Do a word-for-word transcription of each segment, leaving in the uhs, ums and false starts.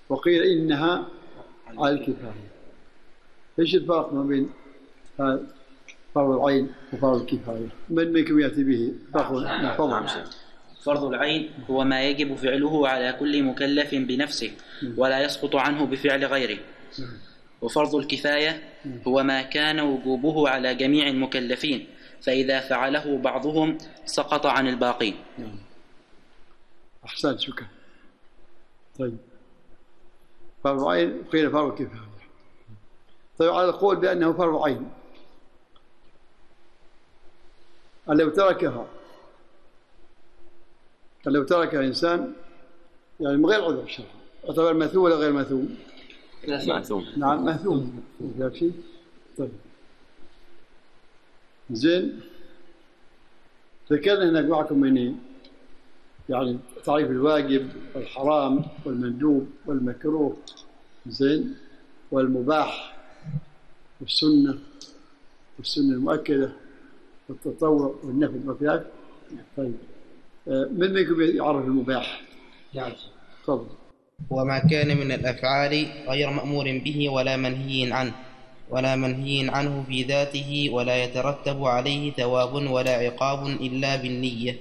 وقيل إنها على الكفاية. إيش الفرق ما بين فرض العين وفرض الكفاية؟ من منكم يأتي به؟ نعم. فرض العين هو ما يجب فعله على كل مكلف بنفسه ولا يسقط عنه بفعل غيره. وفرض الكفاية هو ما كان وجوبه على جميع المكلفين، فإذا فعله بعضهم سقط عن الباقين. أحسنت، شكرا. طيب، فرض عين وقيل فرض كفاية. طيب، على القول بأنه فرض عين لو تركها لو تركها إنسان يعني من غير عذر شرعي، يعتبر مثوم ولا غير مثوم؟ مثوم. نعم، مثوم. شيء. طيب، زين. ذكرنا هناك معكم منين يعني تعريف الواجب والحرام والمندوب والمكروه، زين، والمباح والسنة والسنة المؤكدة والتطوع والنفل والفعل. طيب، من منكم يعرف المباح؟ نعم. تفضل. وما كان من الأفعال غير مأمور به ولا منهي عنه ولا منهي عنه في ذاته، ولا يترتب عليه ثواب ولا عقاب إلا بالنية.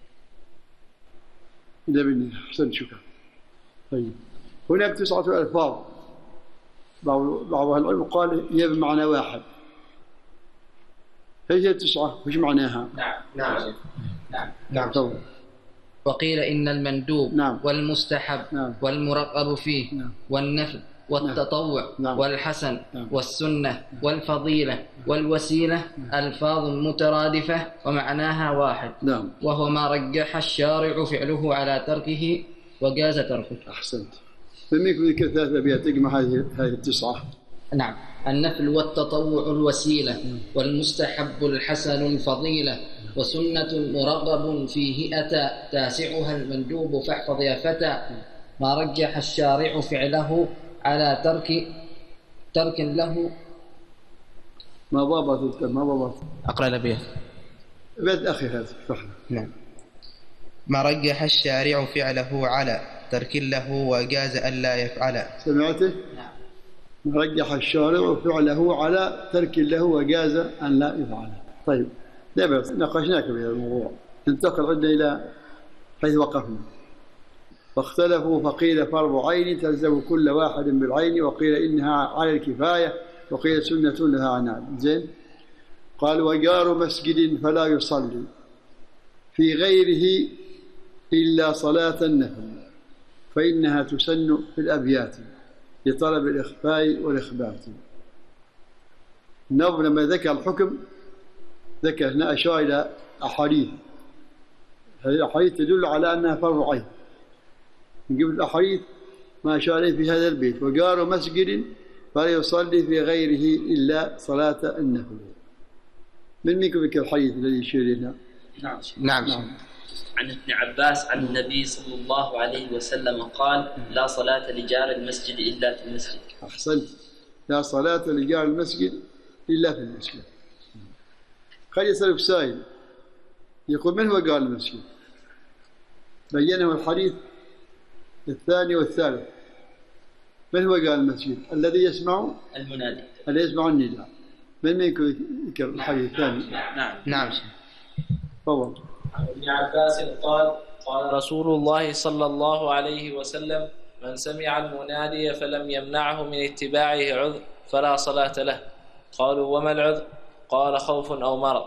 إلا بالنية. أحسن، شكرا. طيب، هناك تسعة ألفاظ، بعض أهل العلم قال هي بمعنى واحد. هي التسعة وش معناها؟ نعم نعم نعم نعم. طبعا. وقيل إن المندوب نعم. والمستحب نعم. والمرغب فيه نعم. والنفل والتطوع نعم. والحسن نعم. والسنة نعم. والفضيلة والوسيلة ألفاظ مترادفة ومعناها واحد. نعم. وهو ما رجح الشارع فعله على تركه وجاز تركه. أحسنت. فمنكم ذكر ثلاثة أبيات تجمع هذه هذه التسعة. نعم. النفل والتطوع الوسيلة، والمستحب الحسن الفضيلة، وسنة مرغب فيه أتى، تاسعها المندوب فاحفظ يا فتى، ما رجح الشارع فعله على ترك ترك له. ما ضبط ما ضبط أقرأ الأبيات. بيت أخي هذا فحنا. نعم. ما رجح الشارع فعله على ترك له وجاز ألا يفعل. سمعته؟ نعم. ما رجح الشارع فعله على ترك له وجاز أن لا يفعل. طيب، لا بأس، ناقشناك في هذا الموضوع. ننتقل عندنا إلى حيث وقفنا. فاختلفوا فقيل فرض عين تلزم كل واحد بالعين، وقيل إنها على الكفاية، وقيل سنة لها عنان. زين. قال: وجار مسجد فلا يصلي في غيره إلا صلاة النفل، فإنها تسن في الأبيات لطلب الإخفاء والإخبات. النووي لما ذكر الحكم ذكر هنا أشار إلى أحاديث. هذه الأحاديث تدل على أنها فرض عين. من قبل الأحاديث ما أشار إليه في هذا البيت: وجار مسجد فلا يصلي في غيره إلا صلاة النفل. من منكم ذكر الحديث الذي يشير إلينا؟ نعم. نعم. نعم. عن ابن عباس عن النبي صلى الله عليه وسلم قال: لا صلاة لجار المسجد إلا في المسجد. أحسنت. لا صلاة لجار المسجد إلا في المسجد. قد يسألك سائل يقول: من هو جار المسجد؟ بينه الحديث الثاني والثالث. من هو جار المسجد؟ الذي يسمع المنادي، الذي يسمع النداء. من منكم يذكر الحديث الثاني؟ نعم. نعم. تفضل. عن ابن عباس قال: قال رسول الله صلى الله عليه وسلم: من سمع المنادي فلم يمنعه من اتباعه عذر فلا صلاة له. قالوا: وما العذر؟ قال: خوف أو مرض.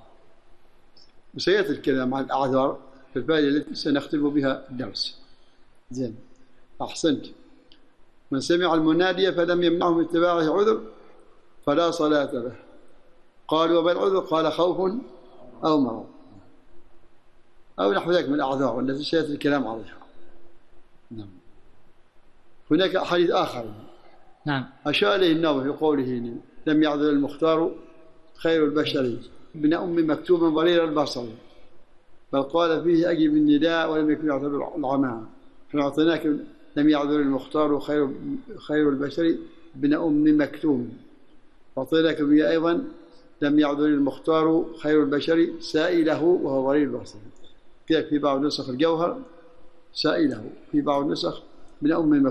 وسيأتي الكلام عن الأعذار في الفائدة التي سنختم بها الدرس. زين. أحسنت. من سمع المنادي فلم يمنعه من اتباعه عذر فلا صلاة له. قالوا: وما العذر؟ قال: خوف أو مرض، أو نحو ذلك من الأعذار التي سيأتي الكلام عليها. نعم. هناك حديث آخر نعم. أشار إليه النووي في قوله: لم يعذر المختار خير البشر ابن أم مكتوم ضرير البصر، بل قال فيه: أجب النداء ولم يكن يعذر العمى، فأعطيناك لم يعذر المختار خير خير البشر ابن أم مكتوم، فأعطيناك به أيضا لم يعذر المختار خير البشر سائله وهو ضرير البصر. في بعض نسخ الجوهر سائله، في بعض النسخ ابن أم مكتوم.